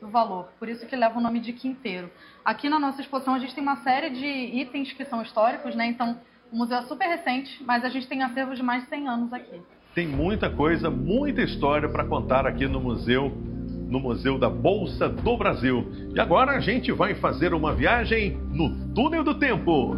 do valor, por isso que leva o nome de quinteiro. Aqui na nossa exposição a gente tem uma série de itens que são históricos, né? Então o museu é super recente, mas a gente tem acervos de mais de 100 anos aqui. Tem muita coisa, muita história para contar aqui no Museu da Bolsa do Brasil. E agora a gente vai fazer uma viagem no túnel do tempo.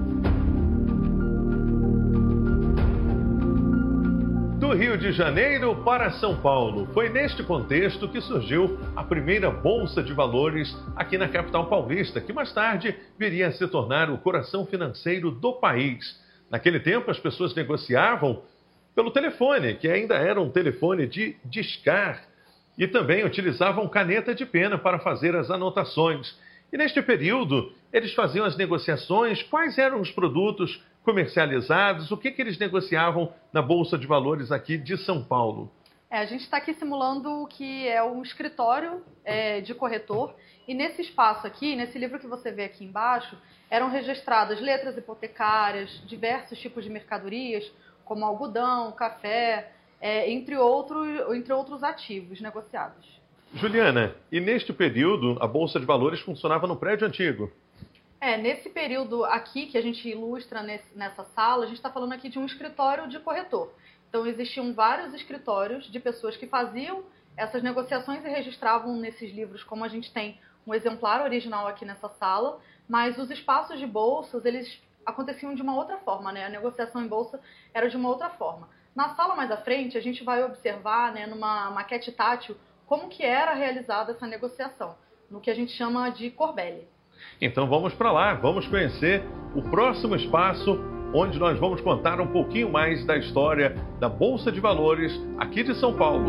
Do Rio de Janeiro para São Paulo. Foi neste contexto que surgiu a primeira Bolsa de Valores aqui na capital paulista, que mais tarde viria a se tornar o coração financeiro do país. Naquele tempo, as pessoas negociavam pelo telefone, que ainda era um telefone de discar, e também utilizavam caneta de pena para fazer as anotações. E neste período, eles faziam as negociações, quais eram os produtos comercializados, o que eles negociavam na Bolsa de Valores aqui de São Paulo. A gente está aqui simulando o que é um escritório de corretor, e nesse espaço aqui, nesse livro que você vê aqui embaixo, eram registradas letras hipotecárias, diversos tipos de mercadorias, como algodão, café, entre outros ativos negociados. Juliana, e neste período a Bolsa de Valores funcionava no prédio antigo? Nesse período aqui que a gente ilustra nessa sala, a gente está falando aqui de um escritório de corretor. Então existiam vários escritórios de pessoas que faziam essas negociações e registravam nesses livros, como a gente tem um exemplar original aqui nessa sala, mas os espaços de bolsas, eles aconteciam de uma outra forma, né? A negociação em bolsa era de uma outra forma. Na sala mais à frente, a gente vai observar, né, numa maquete tátil, como que era realizada essa negociação, no que a gente chama de Corbelli. Então vamos para lá, vamos conhecer o próximo espaço, onde nós vamos contar um pouquinho mais da história da Bolsa de Valores aqui de São Paulo.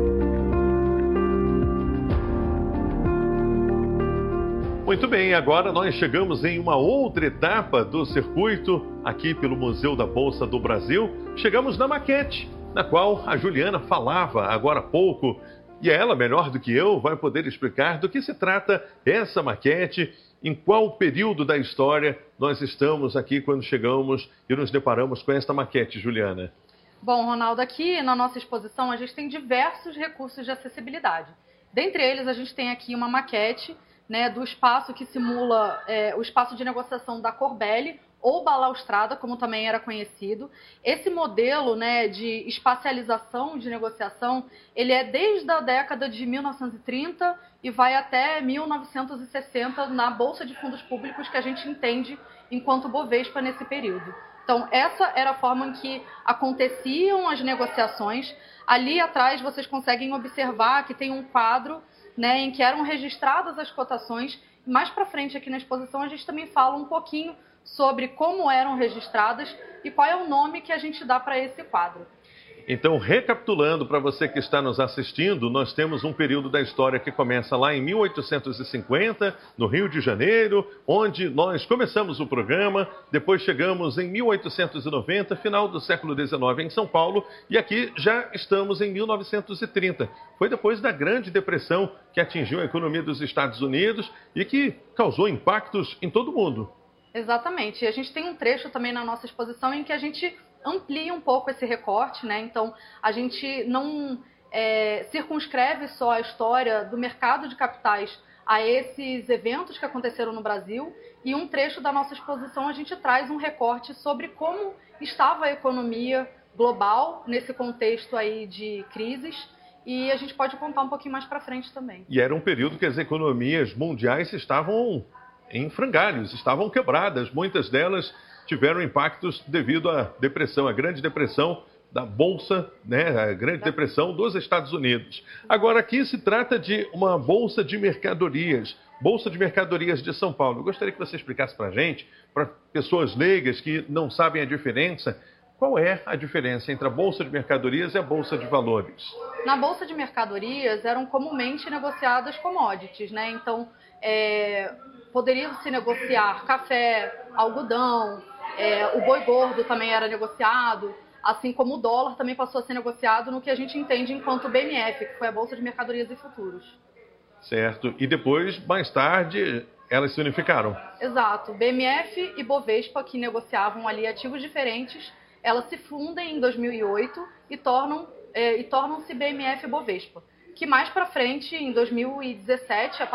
Muito bem, agora nós chegamos em uma outra etapa do circuito aqui pelo Museu da Bolsa do Brasil. Chegamos na maquete, na qual a Juliana falava agora há pouco. E ela, melhor do que eu, vai poder explicar do que se trata essa maquete, em qual período da história nós estamos aqui quando chegamos e nos deparamos com esta maquete, Juliana. Bom, Ronaldo, aqui na nossa exposição a gente tem diversos recursos de acessibilidade. Dentre eles, a gente tem aqui uma maquete, né, do espaço que simula o espaço de negociação da Corbelli, ou balaustrada, como também era conhecido. Esse modelo, né, de espacialização de negociação, ele é desde a década de 1930 e vai até 1960 na Bolsa de Fundos Públicos, que a gente entende enquanto Bovespa nesse período. Então, essa era a forma em que aconteciam as negociações. Ali atrás vocês conseguem observar que tem um quadro, né, em que eram registradas as cotações. Mais para frente aqui na exposição a gente também fala um pouquinho sobre como eram registradas e qual é o nome que a gente dá para esse quadro. Então, recapitulando para você que está nos assistindo, nós temos um período da história que começa lá em 1850, no Rio de Janeiro, onde nós começamos o programa, depois chegamos em 1890, final do século XIX em São Paulo, e aqui já estamos em 1930. Foi depois da Grande Depressão que atingiu a economia dos Estados Unidos e que causou impactos em todo o mundo. Exatamente. E a gente tem um trecho também na nossa exposição em que a gente amplia um pouco esse recorte, né? Então, a gente não circunscreve só a história do mercado de capitais a esses eventos que aconteceram no Brasil, e um trecho da nossa exposição a gente traz um recorte sobre como estava a economia global nesse contexto aí de crises, e a gente pode contar um pouquinho mais para frente também. E era um período que as economias mundiais estavam em frangalhos, estavam quebradas. Muitas delas tiveram impactos devido à depressão, a Grande Depressão da Bolsa, né, a Grande Depressão dos Estados Unidos. Agora, aqui se trata de uma Bolsa de Mercadorias, Bolsa de Mercadorias de São Paulo. Eu gostaria que você explicasse para a gente, para pessoas leigas que não sabem a diferença, qual é a diferença entre a Bolsa de Mercadorias e a Bolsa de Valores? Na Bolsa de Mercadorias eram comumente negociadas commodities, né? Então, poderiam se negociar café, algodão, o boi gordo também era negociado, assim como o dólar também passou a ser negociado no que a gente entende enquanto BMF, que foi a Bolsa de Mercadorias e Futuros. Certo. E depois, mais tarde, elas se unificaram. Exato. BMF e Bovespa, que negociavam ali ativos diferentes, elas se fundem em 2008 e tornam-se BMF e Bovespa, que mais para frente, em 2017,